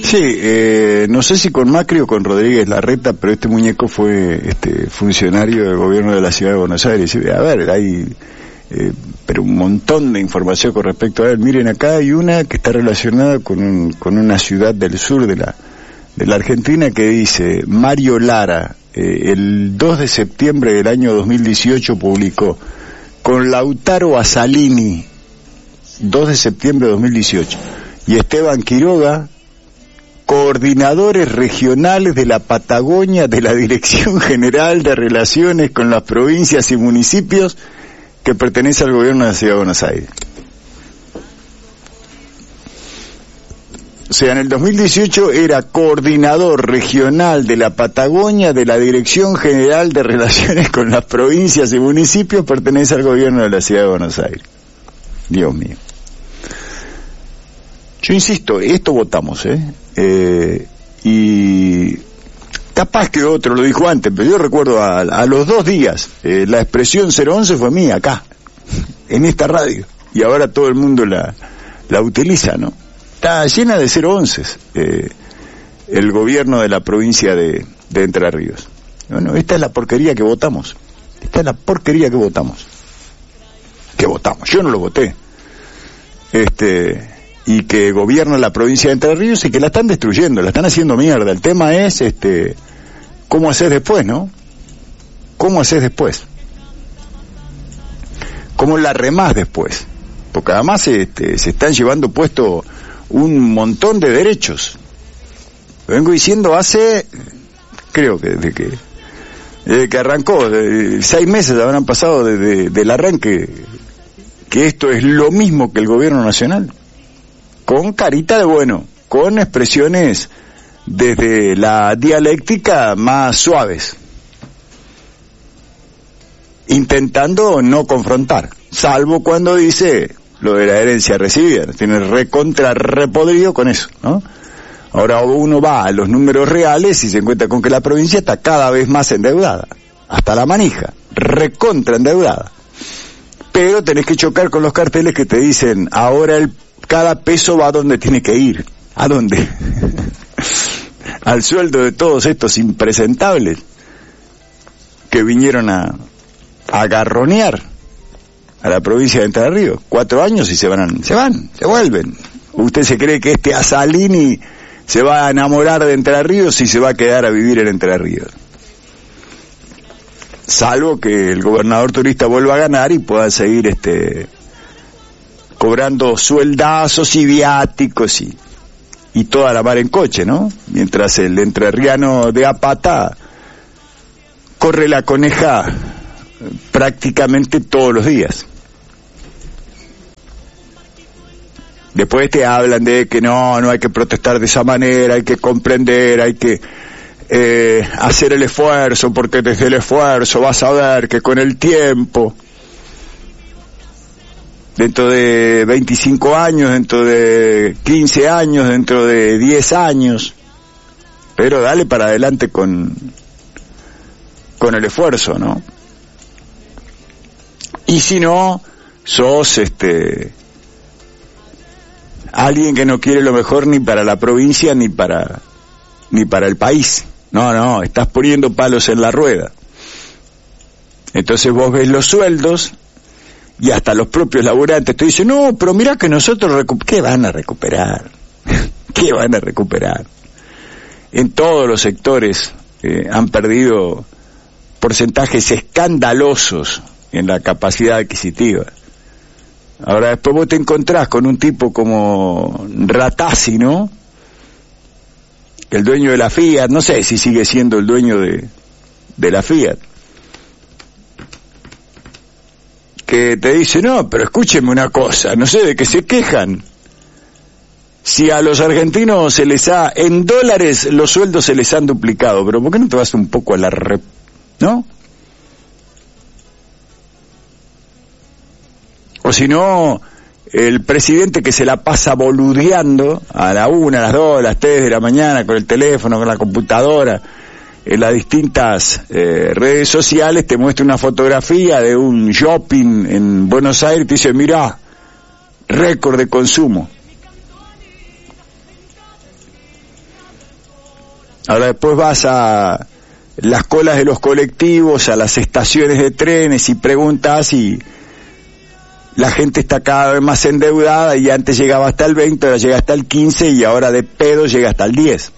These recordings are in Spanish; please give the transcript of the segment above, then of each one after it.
Sí, no sé si con Macri o con Rodríguez Larreta, pero este muñeco fue funcionario del gobierno de la ciudad de Buenos Aires. A ver, hay pero un montón de información con respecto a él. Miren, acá hay una que está relacionada con una ciudad del sur de la Argentina que dice: Mario Lara, el 2 de septiembre del año 2018 publicó: con Lautaro Asalini, 2 de septiembre de 2018, y Esteban Quiroga, coordinadores regionales de la Patagonia de la Dirección General de Relaciones con las Provincias y Municipios que pertenece al gobierno de la Ciudad de Buenos Aires. O sea, en el 2018 era coordinador regional de la Patagonia de la Dirección General de Relaciones con las Provincias y Municipios, pertenece al gobierno de la Ciudad de Buenos Aires. Dios mío. Yo insisto, esto votamos, y capaz que otro lo dijo antes, pero yo recuerdo a los 2 días, la expresión 011 fue mía, acá, en esta radio, y ahora todo el mundo la utiliza, ¿no? Está llena de 011 el gobierno de la provincia de Entre Ríos. Bueno, esta es la porquería que votamos. Esta es la porquería que votamos. Yo no lo voté. Y que gobierna la provincia de Entre Ríos y que la están destruyendo, la están haciendo mierda. El tema es, ¿cómo haces después, no? ¿Cómo haces después? ¿Cómo la remás después? Porque además se están llevando puesto un montón de derechos. Lo vengo diciendo hace, creo que desde que arrancó, 6 meses habrán pasado del arranque, que esto es lo mismo que el gobierno nacional, con carita de bueno, con expresiones desde la dialéctica más suaves, intentando no confrontar, salvo cuando dice lo de la herencia recibida. Tiene recontra repodrido con eso, ¿no? Ahora uno va a los números reales y se encuentra con que la provincia está cada vez más endeudada, hasta la manija, recontra endeudada. Pero tenés que chocar con los carteles que te dicen: ahora cada peso va donde tiene que ir. ¿A dónde? Al sueldo de todos estos impresentables que vinieron a agarronear a la provincia de Entre Ríos. 4 años y se vuelven. ¿Usted se cree que Asalini se va a enamorar de Entre Ríos y se va a quedar a vivir en Entre Ríos? Salvo que el gobernador turista vuelva a ganar y pueda seguir cobrando sueldazos y viáticos y toda la mar en coche, ¿no? Mientras el entrerriano de a pata corre la coneja prácticamente todos los días. Después te hablan de que no hay que protestar de esa manera, hay que comprender, hay que hacer el esfuerzo, porque desde el esfuerzo vas a ver que con el tiempo, dentro de 25 años, dentro de 15 años, dentro de 10 años, pero dale para adelante con el esfuerzo, ¿no? Y si no, sos alguien que no quiere lo mejor ni para la provincia ni para el país. No, estás poniendo palos en la rueda. Entonces vos ves los sueldos y hasta los propios laburantes te dicen: no, pero mirá que nosotros ¿qué van a recuperar? ¿Qué van a recuperar? En todos los sectores han perdido porcentajes escandalosos en la capacidad adquisitiva. Ahora después vos te encontrás con un tipo como Ratazzi, ¿no? El dueño de la Fiat, no sé si sigue siendo el dueño de la Fiat, que te dice: no, pero escúcheme una cosa, no sé de qué se quejan. Si a los argentinos en dólares los sueldos se les han duplicado, pero ¿por qué no te vas un poco a la ¿no? O si no, el presidente que se la pasa boludeando a la 1, a las 2, a las 3 de la mañana con el teléfono, con la computadora, en las distintas redes sociales, te muestra una fotografía de un shopping en Buenos Aires y te dice: mirá, récord de consumo. Ahora después vas a las colas de los colectivos, a las estaciones de trenes y preguntas y la gente está cada vez más endeudada y antes llegaba hasta el 20, ahora llega hasta el 15 y ahora de pedo llega hasta el 10.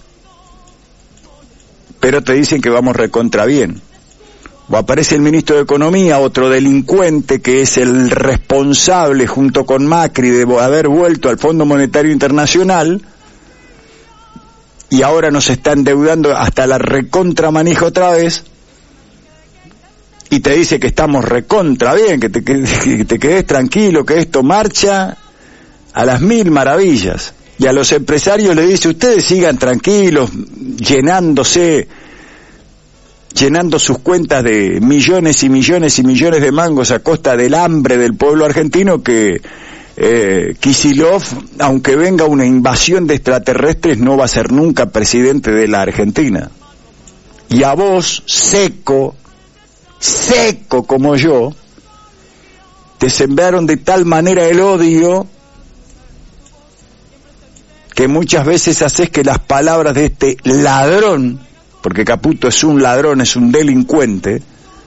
Pero te dicen que vamos recontra bien. O aparece el ministro de Economía, otro delincuente que es el responsable junto con Macri de haber vuelto al Fondo Monetario Internacional y ahora nos está endeudando hasta la recontra manija otra vez y te dice que estamos recontra bien, que te quedes tranquilo, que esto marcha a las mil maravillas. Y a los empresarios le dice, ustedes sigan tranquilos, llenando sus cuentas de millones y millones y millones de mangos a costa del hambre del pueblo argentino, que Kicillof, aunque venga una invasión de extraterrestres, no va a ser nunca presidente de la Argentina. Y a vos, seco como yo, te sembraron de tal manera el odio que muchas veces haces que las palabras de este ladrón, porque Caputo es un ladrón, es un delincuente,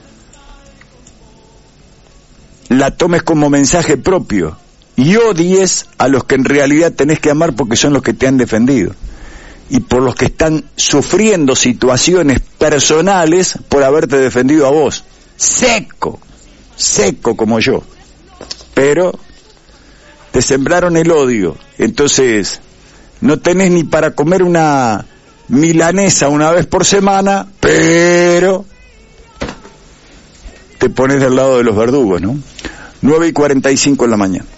la tomes como mensaje propio y odies a los que en realidad tenés que amar porque son los que te han defendido y por los que están sufriendo situaciones personales por haberte defendido a vos. Seco como yo. Pero te sembraron el odio, entonces no tenés ni para comer una milanesa una vez por semana, pero te pones del lado de los verdugos, ¿no? 9:45 en la mañana.